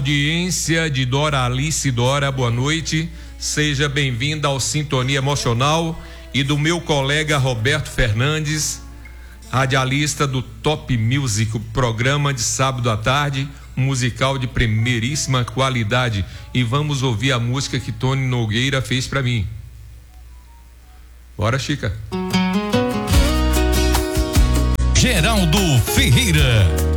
Audiência de Dora Alice. Dora, boa noite. Seja bem-vinda ao Sintonia Emocional e do meu colega Roberto Fernandes, radialista do Top Music, o programa de sábado à tarde, um musical de primeiríssima qualidade. E vamos ouvir a música que Tony Nogueira fez pra mim. Bora, Chica. Geraldo Ferreira.